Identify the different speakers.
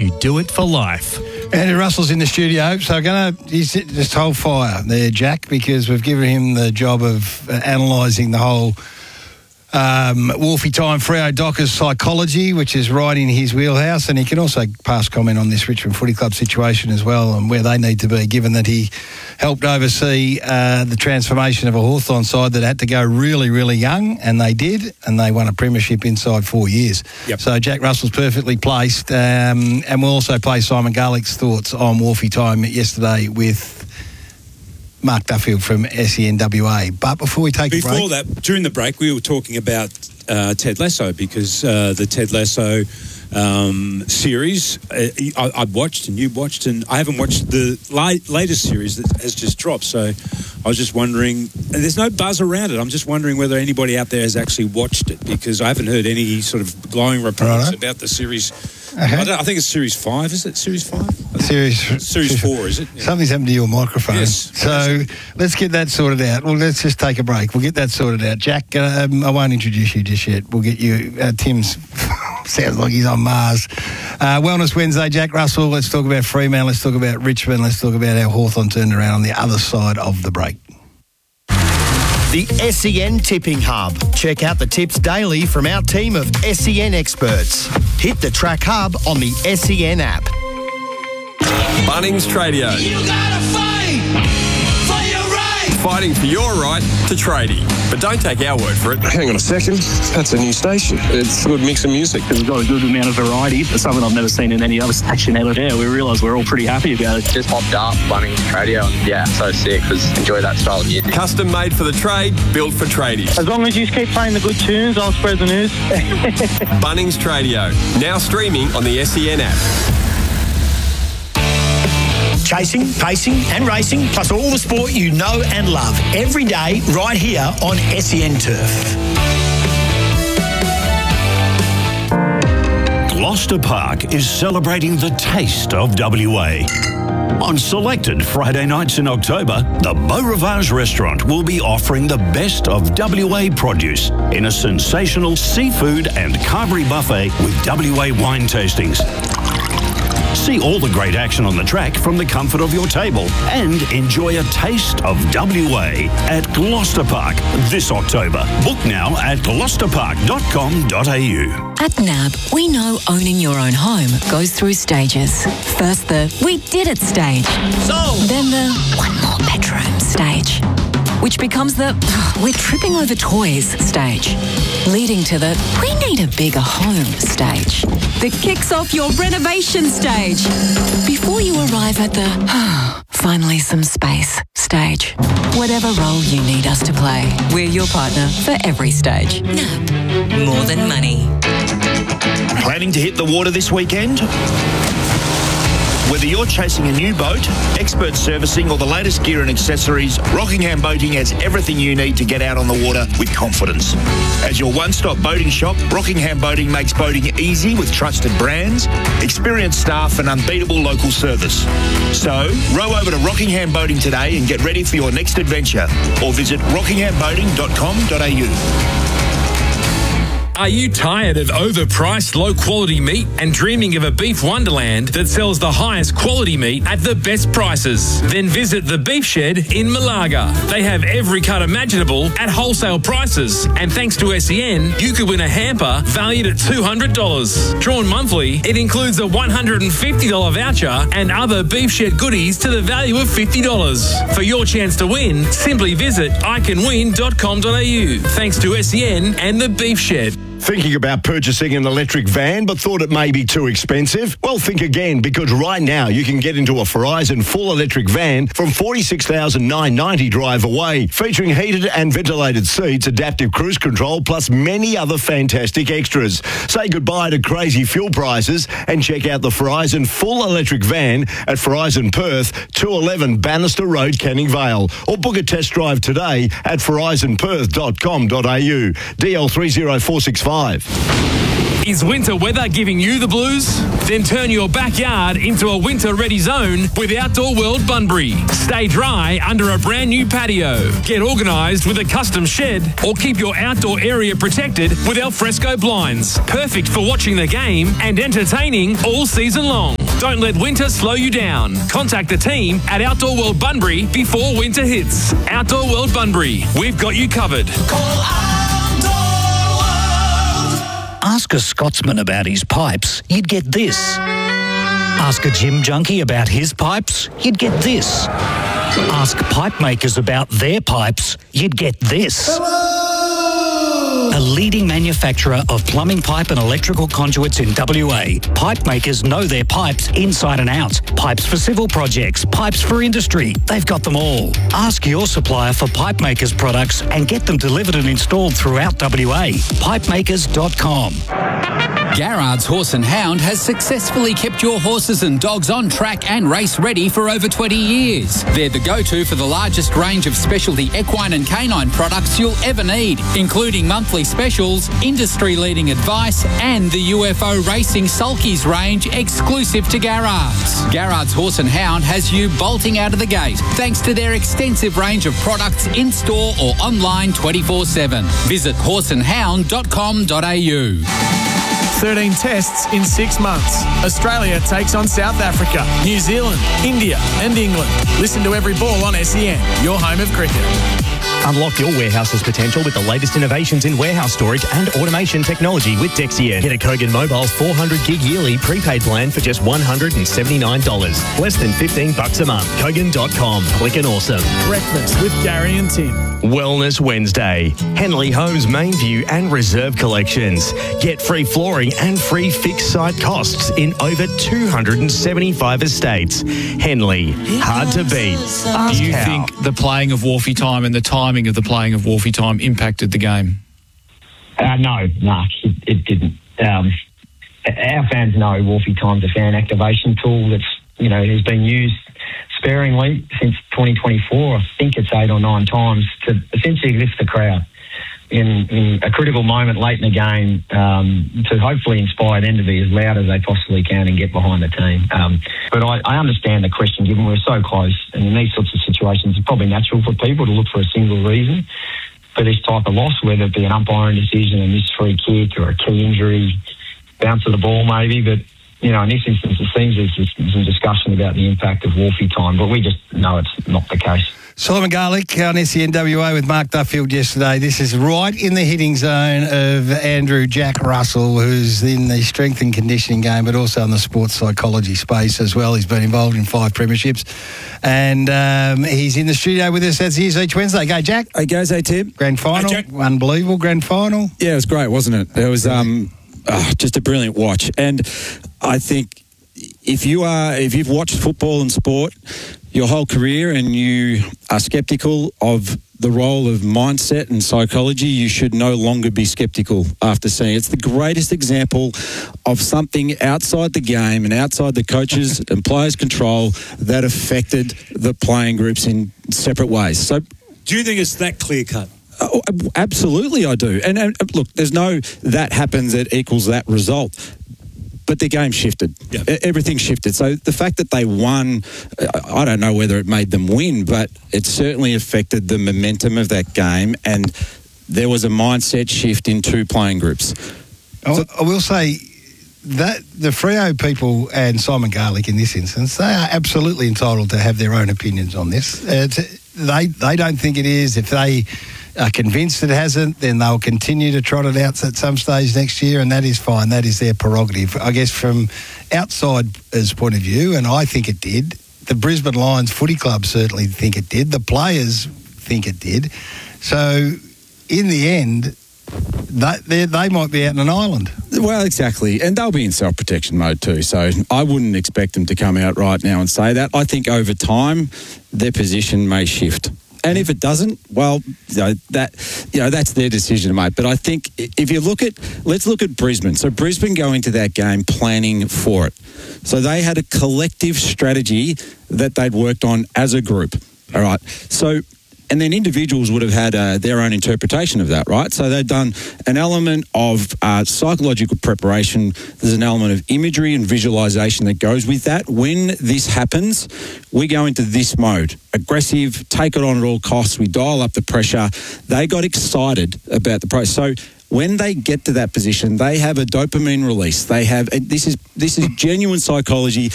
Speaker 1: you do it for life.
Speaker 2: Andrew Russell's in the studio, so he's just hold fire there, Jack, because we've given him the job of analysing the whole Wolfie time Freo Dockers psychology, which is right in his wheelhouse, and he can also pass comment on this Richmond Footy Club situation as well and where they need to be, given that he helped oversee the transformation of a Hawthorn side that had to go really, really young, and they did, and they won a premiership inside 4 years.
Speaker 3: Yep.
Speaker 2: So Jack Russell's perfectly placed, and we'll also play Simon Garlick's thoughts on Wolfie time yesterday with Mark Duffield from SENWA. But before we take a break...
Speaker 3: Before that, during the break, we were talking about Ted Lasso, because the Ted Lasso series I've watched and you watched, and I haven't watched the latest series that has just dropped. So I was just wondering, and there's no buzz around it, I'm just wondering whether anybody out there has actually watched it, because I haven't heard any sort of glowing reports about the series.
Speaker 2: Okay.
Speaker 3: I think it's Series 5, is it? Series 5?
Speaker 2: Series
Speaker 3: 4, is it? Yeah.
Speaker 2: Something's happened to your microphone.
Speaker 3: Yes.
Speaker 2: So let's get that sorted out. Well, let's just take a break. We'll get that sorted out. Jack, I won't introduce you just yet. We'll get you, Tim's sounds like he's on Mars. Wellness Wednesday, Jack Russell. Let's talk about Fremantle. Let's talk about Richmond. Let's talk about how Hawthorn turned around on the other side of the break.
Speaker 4: The SEN Tipping Hub. Check out the tips daily from our team of SEN experts. Hit the Track Hub on the SEN app.
Speaker 5: Bunnings Tradio.
Speaker 6: You gotta fight for your right.
Speaker 5: Fighting for your right to tradie. But don't take our word for it.
Speaker 7: Hang on a second. That's a new station. It's a good mix of music.
Speaker 8: We've got a good amount of variety. It's something I've never seen in any other station out there. We realise we're all pretty happy about it.
Speaker 9: Just popped up Bunnings Tradio, and yeah, so sick because enjoy that style of music.
Speaker 5: Custom made for the trade, built for tradies.
Speaker 8: As long as you keep playing the good tunes, I'll spread the news.
Speaker 5: Bunnings Tradio, now streaming on the SEN app.
Speaker 4: Chasing, pacing and racing, plus all the sport you know and love, every day right here on SEN Turf.
Speaker 10: Gloucester Park is celebrating the taste of WA. On selected Friday nights in October, the Beau Rivage restaurant will be offering the best of WA produce in a sensational seafood and carvery buffet with WA wine tastings. See all the great action on the track from the comfort of your table and enjoy a taste of WA at Gloucester Park this October. Book now at gloucesterpark.com.au.
Speaker 11: At NAB, we know owning your own home goes through stages. First the "we did it" stage. Then the "one more bedroom" stage. Which becomes the "we're tripping over toys" stage. Leading to the "we need a bigger home" stage. That kicks off your renovation stage. Before you arrive at the "finally some space" stage. Whatever role you need us to play, we're your partner for every stage. NAB, more than money.
Speaker 4: Planning to hit the water this weekend? Whether you're chasing a new boat, expert servicing, or the latest gear and accessories, Rockingham Boating has everything you need to get out on the water with confidence. As your one-stop boating shop, Rockingham Boating makes boating easy with trusted brands, experienced staff, and unbeatable local service. So, row over to Rockingham Boating today and get ready for your next adventure, or visit rockinghamboating.com.au.
Speaker 12: Are you tired of overpriced, low-quality meat and dreaming of a beef wonderland that sells the highest quality meat at the best prices? Then visit the Beef Shed in Malaga. They have every cut imaginable at wholesale prices. And thanks to SEN, you could win a hamper valued at $200. Drawn monthly, it includes a $150 voucher and other Beef Shed goodies to the value of $50. For your chance to win, simply visit iCanWin.com.au. Thanks to SEN and the Beef Shed.
Speaker 13: Thinking about purchasing an electric van but thought it may be too expensive? Well, think again, because right now you can get into a Verizon full electric van from $46,990 drive away, featuring heated and ventilated seats, adaptive cruise control, plus many other fantastic extras. Say goodbye to crazy fuel prices and check out the Verizon full electric van at Verizon Perth, 211 Bannister Road, Canning Vale, or book a test drive today at verizonperth.com.au. DL30465.
Speaker 12: Is winter weather giving you the blues? Then turn your backyard into a winter-ready zone with Outdoor World Bunbury. Stay dry under a brand new patio. Get organised with a custom shed or keep your outdoor area protected with alfresco blinds. Perfect for watching the game and entertaining all season long. Don't let winter slow you down. Contact the team at Outdoor World Bunbury before winter hits. Outdoor World Bunbury. We've got you covered.
Speaker 10: Ask a Scotsman about his pipes, you'd get this. Ask a gym junkie about his pipes, you'd get this. Ask pipe makers about their pipes, you'd get this. A leading manufacturer of plumbing pipe and electrical conduits in WA, pipe makers know their pipes inside and out. Pipes for civil projects, pipes for industry, they've got them all. Ask your supplier for pipe makers products and get them delivered and installed throughout WA. Pipemakers.com.
Speaker 1: Garrard's Horse and Hound has successfully kept your horses and dogs on track and race ready for over 20 years. They're the go-to for the largest range of specialty equine and canine products you'll ever need, including monthly specials, industry-leading advice, and the UFO Racing Sulkies range exclusive to Garrard's. Garrard's Horse and Hound has you bolting out of the gate thanks to their extensive range of products in-store or online 24/7. Visit horseandhound.com.au.
Speaker 14: 13 tests in 6 months. Australia takes on South Africa, New Zealand, India and England. Listen to Every Ball on SEN, your home of cricket.
Speaker 15: Unlock your warehouse's potential with the latest innovations in warehouse storage and automation technology with Dexia. Get a Kogan Mobile 400 gig yearly prepaid plan for just $179. Less than $15 a month. Kogan.com. Click and awesome.
Speaker 14: Breakfast with Gary and Tim.
Speaker 15: Wellness Wednesday. Henley Homes Main View and Reserve collections. Get free flooring and free fixed site costs in over 275 estates. Henley. Hard to beat. Ask
Speaker 16: Do you
Speaker 15: how.
Speaker 16: think the playing of Wolfie time and the timing of the playing of Wolfie time impacted the game?
Speaker 17: No, it didn't. Our fans know Wolfie Time's a fan activation tool that's, has been used sparingly since 2024. I think it's 8 or 9 times to essentially lift the crowd in a critical moment late in the game to hopefully inspire them to be as loud as they possibly can and get behind the team. But I understand the question, given we're so close, and in these sorts of situations, it's probably natural for people to look for a single reason for this type of loss, whether it be an umpiring decision, a missed free kick, or a key injury, bounce of the ball maybe. But, in this instance, it seems there's some discussion about the impact of Wolfie time, but we just know it's not the case.
Speaker 2: Simon Garlick on SENWA with Mark Duffield yesterday. This is right in the hitting zone of Andrew Jack Russell, who's in the strength and conditioning game, but also in the sports psychology space as well. He's been involved in 5 premierships. And he's in the studio with us as he is each Wednesday. Go, Jack.
Speaker 18: Hey, goes, hey, Tim.
Speaker 2: Grand final.
Speaker 18: Hey, Jack.
Speaker 2: Unbelievable grand final.
Speaker 18: Yeah, it was great, wasn't it? It was just a brilliant watch. And I think if you've watched football and sport your whole career and you are sceptical of the role of mindset and psychology, you should no longer be sceptical after seeing it. It's the greatest example of something outside the game and outside the coaches' and players' control that affected the playing groups in separate ways. So,
Speaker 3: do you think it's that clear-cut?
Speaker 18: Oh, absolutely, I do. And look, there's no that happens that equals that result. But the game shifted. Yeah. Everything shifted. So the fact that they won, I don't know whether it made them win, but it certainly affected the momentum of that game, and there was a mindset shift in 2 playing groups.
Speaker 2: I will say that the Freo people and Simon Garlick in this instance, they are absolutely entitled to have their own opinions on this. They don't think it is. If they are convinced it hasn't, then they'll continue to trot it out at some stage next year, and that is fine. That is their prerogative. I guess from outsider's point of view, and I think it did, the Brisbane Lions Footy Club certainly think it did. The players think it did. So in the end, they might be out on an island.
Speaker 18: Well, exactly. And they'll be in self-protection mode too. So I wouldn't expect them to come out right now and say that. I think over time, their position may shift. And if it doesn't, well, that's their decision to make. But I think if you let's look at Brisbane. So Brisbane go into that game planning for it. So they had a collective strategy that they'd worked on as a group. All right. So, and then individuals would have had their own interpretation of that, right? So they'd done an element of psychological preparation. There's an element of imagery and visualization that goes with that. When this happens, we go into this mode. Aggressive, take it on at all costs. We dial up the pressure. They got excited about the process. So when they get to that position, they have a dopamine release. They have this is genuine psychology.